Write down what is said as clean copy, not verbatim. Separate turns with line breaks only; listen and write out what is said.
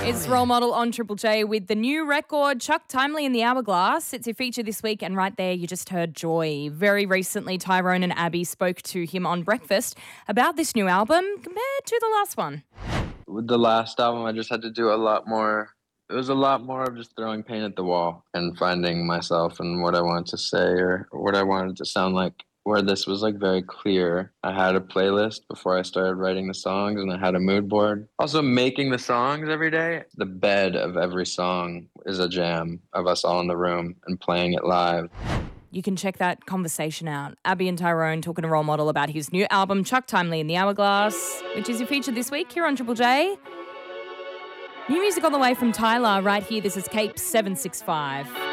It's Role Model on Triple J with the new record, Chuck Timely in the Hourglass. It's your feature this week, and right there you just heard Joy. Very recently, Tyrone and Abby spoke to him on Breakfast about this new album compared to the last one.
With the last album, I just had to do a lot more. It was a lot more of just throwing paint at the wall and finding myself and what I wanted to say or what I wanted to sound like. Where this was like very clear. I had a playlist before I started writing the songs and I had a mood board. Also making the songs every day. The bed of every song is a jam of us all in the room and playing it live.
You can check that conversation out. Abby and Tyrone talking to Role Model about his new album, Chuck Timely in the Hourglass, which is your feature this week here on Triple J. New music on the way from Tyler right here. This is Cape 765.